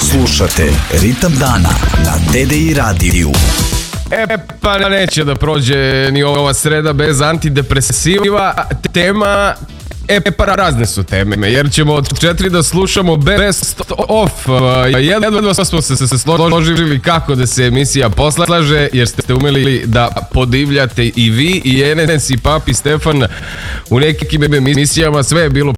Slušate Ritam dana na TDI radiju. Pa neće da prođe ni ova sreda bez antidepresiva. Tema, pa razne su teme, jer ćemo od 4 da slušamo best of. Jedva smo se složili kako da se emisija poslaže, jer ste umeli da podivljate i vi, i Enes, i Papi, Stefan u nekim emisijama. Sve je bilo